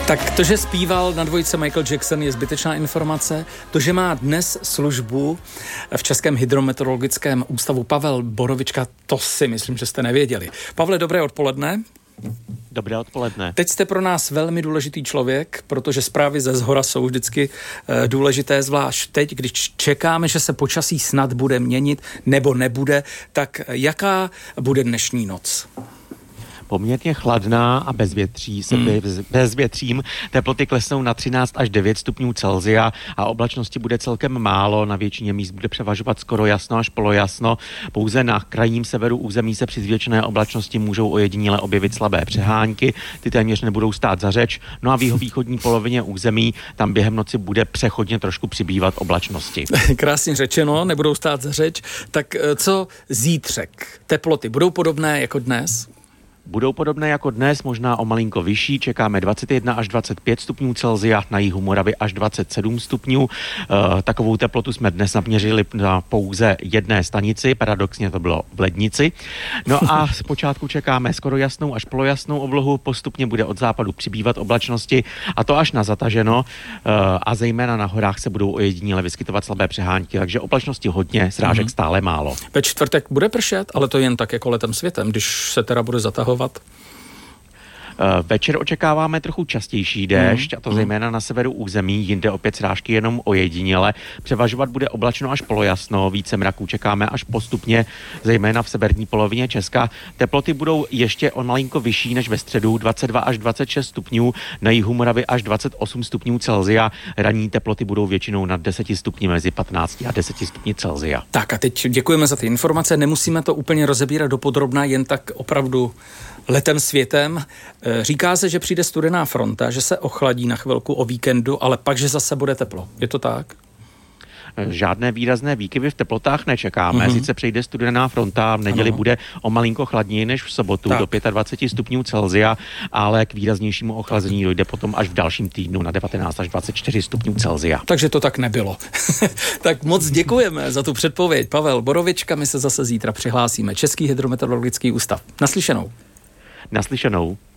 Tak to, že zpíval na dvojce Michael Jackson, je zbytečná informace. To, že má dnes službu v Českém hydrometeorologickém ústavu Pavel Borovička, to si myslím, že jste nevěděli. Pavle, dobré odpoledne. Dobré odpoledne. Teď jste pro nás velmi důležitý člověk, protože zprávy ze shora jsou vždycky důležité, zvlášť teď, když čekáme, že se počasí snad bude měnit nebo nebude, tak jaká bude dnešní noc? Poměrně chladná a bezvětřím. Teploty klesnou na 13 až 9 stupňů Celsia a oblačnosti bude celkem málo. Na většině míst bude převažovat skoro jasno až polojasno. Pouze na krajním severu území se při zvětšené oblačnosti můžou ojediněle objevit slabé přehánky. Ty téměř nebudou stát za řeč. No a v jihovýchodní polovině území tam během noci bude přechodně trošku přibývat oblačnosti. Krásně řečeno, nebudou stát za řeč. Tak co zítřek? Teploty budou podobné jako dnes? Budou podobné jako dnes, možná o malinko vyšší. Čekáme 21 až 25 stupňů Celsia, na jihu Moravy až 27 stupňů. Takovou teplotu jsme dnes naměřili na pouze jedné stanici, paradoxně to bylo v Lednici. No a zpočátku čekáme skoro jasnou až polojasnou oblohu, postupně bude od západu přibývat oblačnosti a to až na zataženo a zejména na horách se budou ojediněle vyskytovat slabé přehánky, takže oblačnosti hodně, srážek stále málo. Ve čtvrtek bude pršet, ale to jen tak jako letem světem, když se teda bude zatahovat. Večer očekáváme trochu častější déšť, a to zejména na severu území, jinde opět srážky jenom ojediněle. Převažovat bude oblačno až polojasno, více mraků čekáme až postupně, zejména v severní polovině Česka. Teploty budou ještě o malinko vyšší než ve středu, 22 až 26 stupňů, na jihu Moravy až 28 stupňů Celsia. Ranní teploty budou většinou nad 10 stupni, mezi 15 a 10 stupni Celsia. Tak a teď děkujeme za ty informace, nemusíme to úplně rozebírat dopodrobna, jen tak opravdu letem světem. Říká se, že přijde studená fronta, že se ochladí na chvilku o víkendu, ale pak, že zase bude teplo. Je to tak? Žádné výrazné výkyvy v teplotách nečekáme. Sice přejde studená fronta, v neděli bude o malinko chladněji než v sobotu, do 25 stupňů Celsia, ale k výraznějšímu ochlazení dojde potom až v dalším týdnu na 19 až 24 stupňů Celsia. Takže to tak nebylo. Tak moc děkujeme za tu předpověď. Pavel Borovička, my se zase zítra přihlásíme. Český hydrometeorologický ústav. Naslyšenou. Naslyšenou.